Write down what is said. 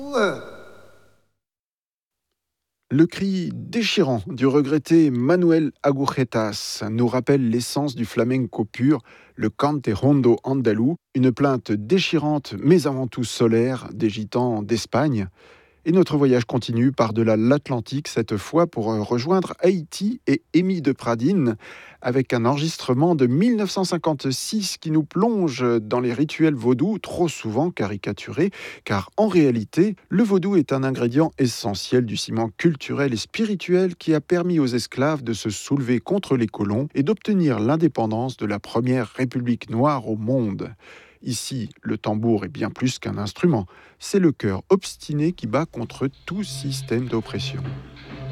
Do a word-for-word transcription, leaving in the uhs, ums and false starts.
Le cri déchirant du regretté Manuel Agujetas nous rappelle l'essence du flamenco pur, le cante rondo andalou, une plainte déchirante mais avant tout solaire des gitans d'Espagne. Et notre voyage continue par-delà l'Atlantique, cette fois pour euh, rejoindre Haïti et Émy de Pradine, avec un enregistrement de mille neuf cent cinquante-six qui nous plonge dans les rituels vaudous, trop souvent caricaturés, car en réalité, le vaudou est un ingrédient essentiel du ciment culturel et spirituel qui a permis aux esclaves de se soulever contre les colons et d'obtenir l'indépendance de la première république noire au monde. Ici, le tambour est bien plus qu'un instrument. C'est le cœur obstiné qui bat contre tout système d'oppression.